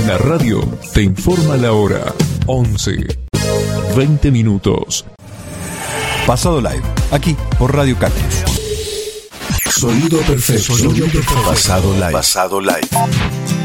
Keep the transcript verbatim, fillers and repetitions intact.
La radio te informa la hora. once, veinte minutos. Pasado Live, aquí por Radio Cactus. Sonido perfecto. Sonido perfecto. Pasado Live. Pasado Live.